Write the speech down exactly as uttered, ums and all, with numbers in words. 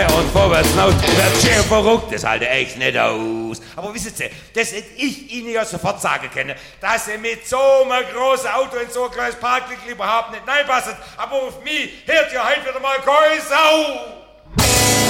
drei und vorwärts hinaus. Wird schön verrückt, das halte echt nicht aus. Aber wissen Sie, dass ich Ihnen ja sofort sagen kann, dass Sie mit so einem großen Auto in so ein kleines Parklicht überhaupt nicht reinpassen. Aber auf mich hört ja heute wieder mal keine Sau.